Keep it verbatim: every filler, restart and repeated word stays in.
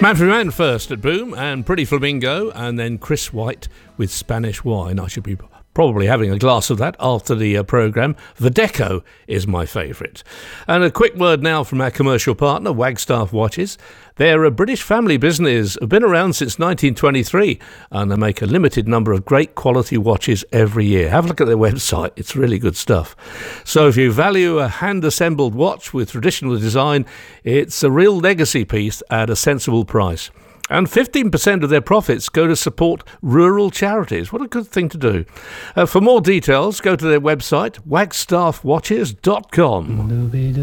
Manfred Mann first at Boom, and Pretty Flamingo, and then Chris White with Spanish Wine. I should be probably having a glass of that after the uh, programme. Verdeco is my favourite. And a quick word now from our commercial partner, Wagstaff Watches. They're a British family business, have been around since nineteen twenty-three, and they make a limited number of great quality watches every year. Have a look at their website, it's really good stuff. So if you value a hand-assembled watch with traditional design, it's a real legacy piece at a sensible price. And fifteen percent of their profits go to support rural charities. What a good thing to do. Uh, for more details, go to their website, wagstaff watches dot com.